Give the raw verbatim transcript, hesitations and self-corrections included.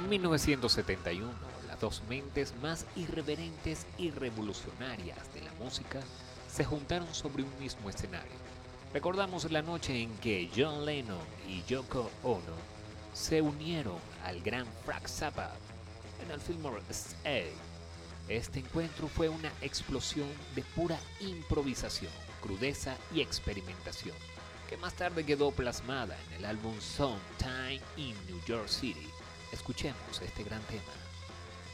mil novecientos setenta y uno, las dos mentes más irreverentes y revolucionarias de la música se juntaron sobre un mismo escenario. Recordamos la noche en que John Lennon y Yoko Ono se unieron al gran Frank Zappa en el Fillmore State. Este encuentro fue una explosión de pura improvisación, crudeza y experimentación, que más tarde quedó plasmada en el álbum Sometime in New York City. Escuchemos este gran tema.